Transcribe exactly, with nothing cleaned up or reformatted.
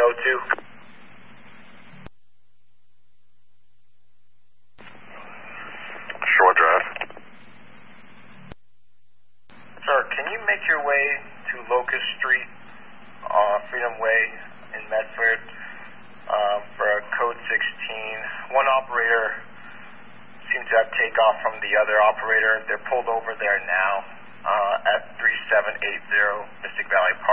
oh two. Shore Drive. Sir, can you make your way to Locust Street, uh, Freedom Way in Medford uh, for a code sixteen? One operator seems to have takeoff from the other operator. They're pulled over there now uh, at three seven eight zero Mystic Valley